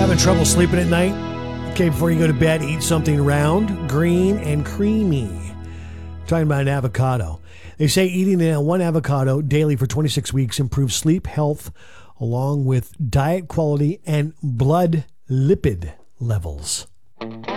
Having trouble sleeping at night? Okay, before you go to bed, eat something round, green, and creamy. Talking about an avocado. They say eating one avocado daily for 26 weeks improves sleep, health, along with diet quality and blood lipid levels.